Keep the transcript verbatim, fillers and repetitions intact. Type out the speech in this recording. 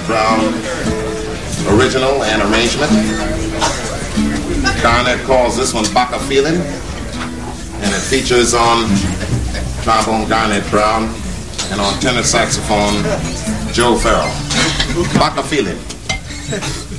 Brown original and arrangement. Garnett calls this one Baka Feeling, and it features on trombone Garnett Brown and on tenor saxophone Joe Farrell. Baka Feeling.